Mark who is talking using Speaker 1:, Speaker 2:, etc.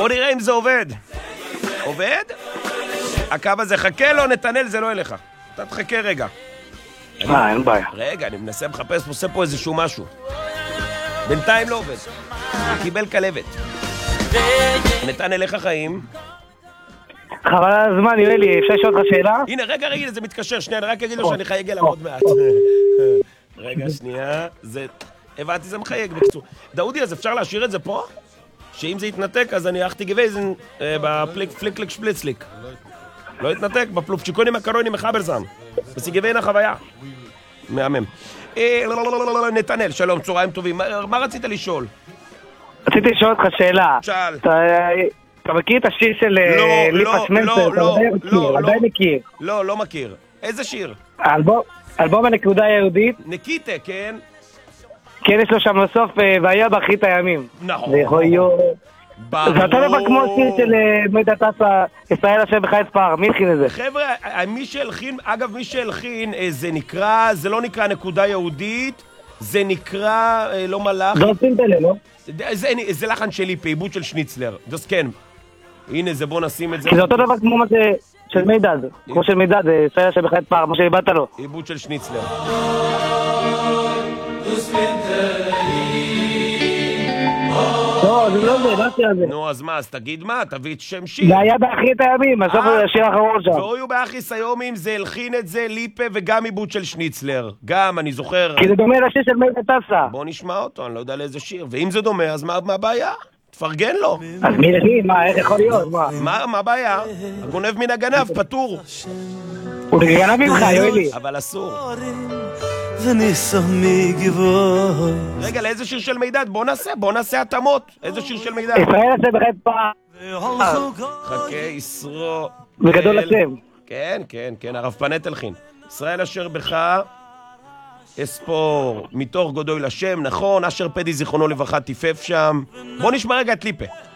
Speaker 1: בוא נראה אם זה עובד. עובד? הקו הזה חכה לו, נתנאל, זה לא אליך. אתה תחכה רגע.
Speaker 2: אין בעיה.
Speaker 1: רגע, אני מנסה מחפש, עושה פה איזשהו משהו. בינתיים לא עובד. קיבל כלבת. נתנאל, איך החיים?
Speaker 2: חבל על הזמן, נראה לי, אפשר לשאול אותך שאלה?
Speaker 1: הנה, רגע, זה מתקשר, שנייה, אני רק אגיד לו שאני חייג אליו עוד מעט. רגע, שנייה, זה... הבנתי, זה מחייג בקצור. דאודי, אז אפשר להשאיר את זה פה? שאם זה יתנתק, אז אני אכתי גוויזן בפליק שפליצליק. לא יתנתק, בפלופצ'יקונים הקרוני מחברזם. בסיגוויין החוויה. מהמם. נתנאל, שלום, צהריים טובים. מה רצית לשאול?
Speaker 2: רציתי לשאול אותך שאלה.
Speaker 1: שאל.
Speaker 2: אתה מכיר את השיר של ליפה שמנסר? עדיין מכיר.
Speaker 1: לא מכיר. איזה שיר?
Speaker 2: אלבום הנקודה היהודית.
Speaker 1: נקיטה, כן?
Speaker 2: כן, יש לו שם בסוף, והיה באחרית הימים.
Speaker 1: נכון.
Speaker 2: זה יכול להיות... זה אותו דבר כמו שיר של מידע טסה, ישראל אשר בחייץ פער, מי הכין את זה?
Speaker 1: חבר'ה, מי שהלחין, זה נקרא, זה לא נקרא נקודה יהודית, זה נקרא, לא מלאך.
Speaker 2: דוס פינטלה, לא?
Speaker 1: זה לחן שלי, פעיבוד של שניצלר, דוס כן. הנה זה, בוא נשים את זה.
Speaker 2: כי זה אותו דבר כמו מה זה של מידע, כמו של מידע, זה ישראל אשר בחייץ פער, מה שאיבדת לו.
Speaker 1: עיבוד של שניצלר.
Speaker 2: לא, זה לא זה, לא שיר הזה.
Speaker 1: נו, אז מה, אז תגיד מה, תביא את שם שיר.
Speaker 2: זה היה באחרית הימים, בסוף השיר האחרון שם.
Speaker 1: ואויו באחיס היומים, זה הלחין את זה ליפה וגם עיבוד של שניצלר. גם, אני זוכר.
Speaker 2: כי זה דומה לשיר של מידע טסה.
Speaker 1: בוא נשמע אותו, אני לא יודע לאיזה שיר. ואם זה דומה, אז מה הבעיה? תפרגן לו.
Speaker 2: אז מי לכין? מה, איך יכול להיות?
Speaker 1: מה הבעיה? הגונב מן הגנב, פטור.
Speaker 2: הוא גנב ממך, יואלי.
Speaker 1: אבל אסור.
Speaker 3: וניסה מגבוי.
Speaker 1: רגע, לאיזה שיר של מידד? בוא נעשה התאמות. איזה שיר של מידד?
Speaker 2: ישראל אשר בחייץ פער.
Speaker 1: חכה, ישרו.
Speaker 2: בגדול השם.
Speaker 1: כן, הרב פנט הלחין. ישראל אשר בך אספור, מתוך גדול השם, נכון, אשר פדי זיכרונו לברכה טיפף שם. בוא נשמע רגע את ליפה.